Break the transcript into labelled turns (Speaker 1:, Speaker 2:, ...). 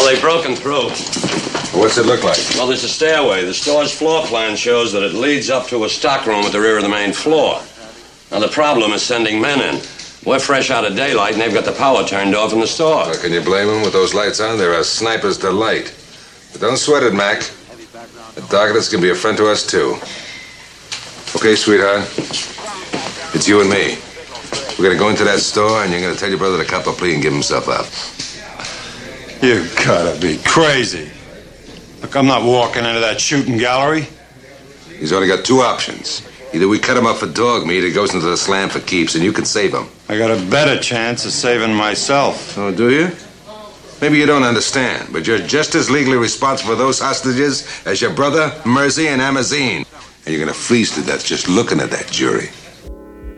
Speaker 1: they've broken through.
Speaker 2: What's it look like?
Speaker 1: Well, there's a stairway. The store's floor plan shows that it leads up to a stockroom at the rear of the main floor. Now, the problem is sending men in. We're fresh out of daylight, and they've got the power turned off in the store.
Speaker 2: Well, can you blame them? With those lights on, they're a sniper's delight. But don't sweat it, Mac. The darkness can be a friend to us, too. Okay, sweetheart. It's you and me. We're going to go into that store, and you're going to tell your brother to cop a plea and give himself up.
Speaker 3: You gotta be crazy. Look, I'm not walking into that shooting gallery.
Speaker 2: He's only got two options. Either we cut him up for dog meat or he goes into the slam for keeps, and you can save him.
Speaker 3: I got a better chance of saving myself.
Speaker 2: Oh, do you? Maybe you don't understand, but you're just as legally responsible for those hostages as your brother, Mersey, and Amazine. And you're going to freeze to death just looking at that jury.